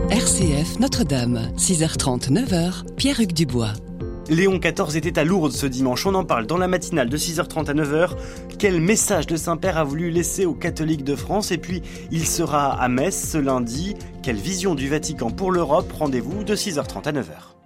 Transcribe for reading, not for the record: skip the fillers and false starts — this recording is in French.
RCF Notre-Dame, 6h30, 9h, Pierre-Hugues Dubois. Léon XIV était à Lourdes ce dimanche, on en parle dans la matinale de 6h30 à 9h. Quel message le Saint-Père a voulu laisser aux catholiques de France? Et puis, il sera à Metz ce lundi. Quelle vision du Vatican pour l'Europe? Rendez-vous de 6h30 à 9h.